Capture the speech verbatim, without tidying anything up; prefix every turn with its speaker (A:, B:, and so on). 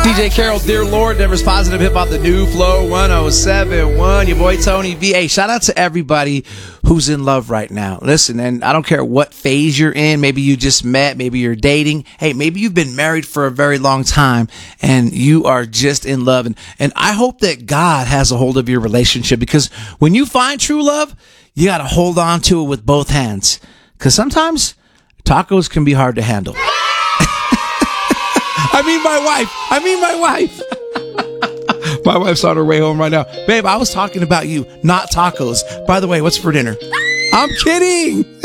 A: D J Carroll, Dear Lord, Denver's Positive Hip Hop, the new Flow one oh seven point one. Your boy Tony V. Hey, shout out to everybody who's in love right now. Listen, and I don't care what phase you're in. Maybe you just met, maybe you're dating. Hey, maybe you've been married for a very long time and you are just in love. And, and I hope that God has a hold of your relationship, because when you find true love, you got to hold on to it with both hands. Because sometimes tacos can be hard to handle. I mean my wife. I mean my wife. My wife's on her way home right now. Babe, I was talking about you, not tacos. By the way, what's for dinner? I'm kidding.